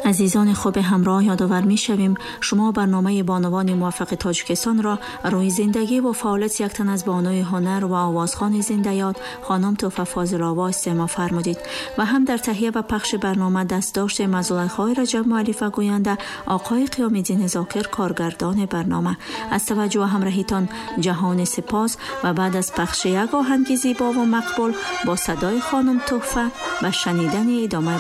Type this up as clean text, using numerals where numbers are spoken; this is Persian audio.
عزیزان خوب همراه، یادآور می‌شویم شما برنامه بانوان موفق تاجیکستان را روی زندگی و فعالیت یک تن از بانوی هنر و آوازخوان زنده یاد خانم توفه فاضل آوا استماع فرمودید و هم در تهیه و پخش برنامه دستداشت زلیخا رجب مؤلف و گوینده آقای قیام‌الدین ذاکر کارگردان برنامه. از توجه و همراهیتان جهان سپاس و بعد از پخش یک آهنگ زیبا و مقبول با صدای خانم توفه و شنیدن ادامه